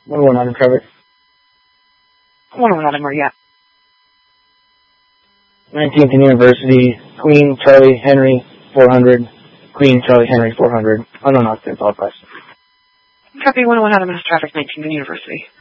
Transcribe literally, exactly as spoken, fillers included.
one oh one Adam Trevor. one oh one Adam, where you at? nineteenth and University, Queen Charlie Henry four hundred, Queen Charlie Henry four hundred, unknown occupant, all price. Copy one oh one Adam, mass traffic, nineteenth and University.